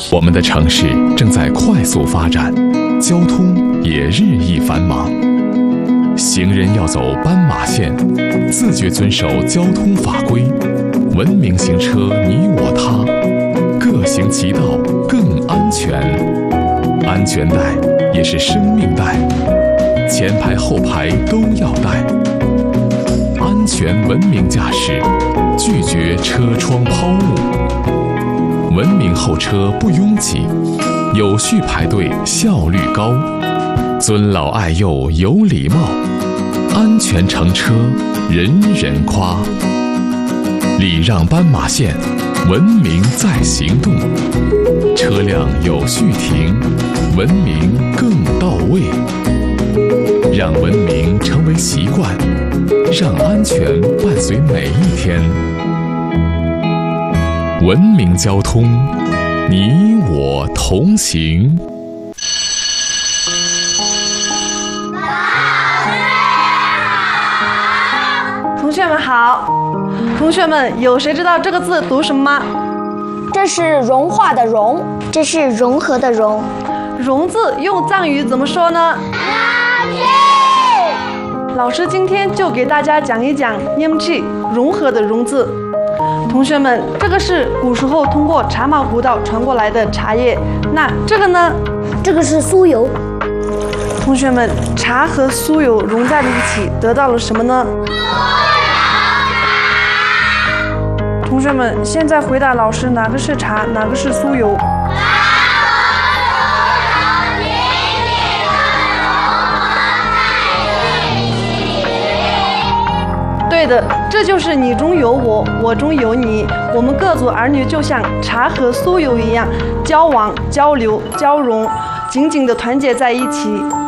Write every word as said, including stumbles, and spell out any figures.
我们的城市正在快速发展，交通也日益繁忙。行人要走斑马线，自觉遵守交通法规，文明行车你我他，各行其道更安全。安全带也是生命带，前排后排都要带。安全文明驾驶，拒绝车窗抛物。文明候车不拥挤，有序排队效率高，尊老爱幼有礼貌，安全乘车人人夸。礼让斑马线，文明在行动，车辆有序停，文明更到位。让文明成为习惯，让安全伴随每一天。文明交通，你我同行。 同学们好，同学们有谁知道这个字读什么吗？ 这是融化的融， 这是融合的融。 融字用藏语怎么说呢？老师今天就给大家讲一讲 Nyamchi 融合的融字。同学们，这个是古时候通过茶马古道传过来的茶叶，那这个呢？ 这个是酥油。 同学们，茶和酥油融在了一起，得到了什么呢？同学们，现在回答老师，哪个是茶，哪个是酥油？对的，这就是你中有我，我中有你。我们各族儿女就像茶和酥油一样，交往、交流、交融，紧紧地团结在一起。